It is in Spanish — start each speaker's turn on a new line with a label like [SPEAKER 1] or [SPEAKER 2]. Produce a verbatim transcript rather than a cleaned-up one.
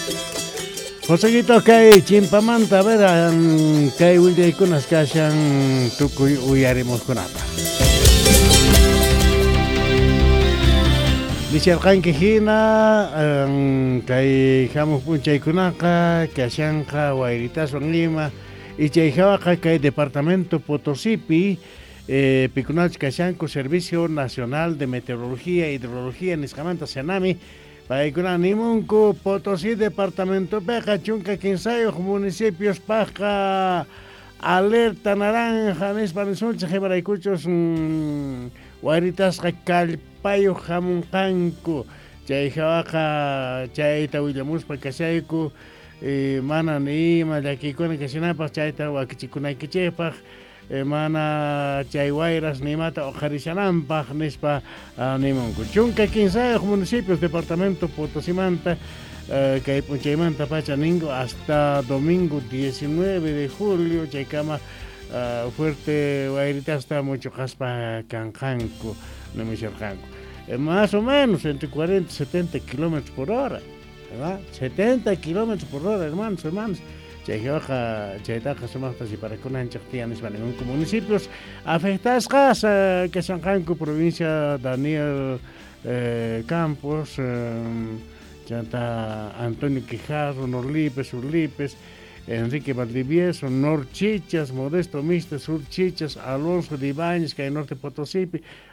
[SPEAKER 1] Joseguito kay chimpamanta vera kay willaykunas kashan tukuy uyarimuskunata. Nisharqanki hina kay hamuq p'unchaykunaqa kashanqa Wayritaswan Lima y chayhawaqa kay departamento Potosipi eh, pikunach kashanku Servicio Nacional de Meteorología y Hidrología nisqamanta Senami paykuna nimunku Potosí departamento peqa chunka kinsayuq municipios paqa alerta naranja nispa nisunchik imaraykuchus mm, Wayritasqa kallpayuq hamunqanku chayhawaqa chayta willamuspa kashayku eh, mana nima llakikuna kashanapaq chayta wakichikunaykichikpaq eh, mana chay wayras nimata uqarishananpaq nispa uh, nimunku chunka kinsayuq municipios departamento Potosimanta uh, kay p'unchaymanta pacha ningu hasta domingo diecinueve de julio chaykama uh, fuerte Wayritas está mucho caspa canjanco no me cercanco eh, más o menos entre cuarenta y setenta kilómetros por hora, ¿verdad? setenta kilómetros por hora, hermanos, hermanos. Chayhoja, chaytaja sumastas y para que una enchactianes van en municipios afectadas casa que San Janco, provincia Daniel eh, Campos, eh, chanta Antonio Quijarro, Norlipes, Urlipes, Enrique Valdivieso, Norchichas, Modesto Mixte, Surchichas, Alonso de Ibáñez, que hay Norte Potosí,